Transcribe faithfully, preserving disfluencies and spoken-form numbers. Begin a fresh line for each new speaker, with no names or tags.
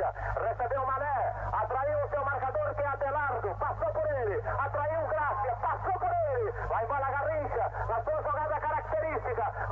Garrincha, recebeu Mané, atraiu o seu marcador que é Adelardo, passou por ele, atraiu Grácia, passou por ele, vai embora Garrincha, na sua jogada característica,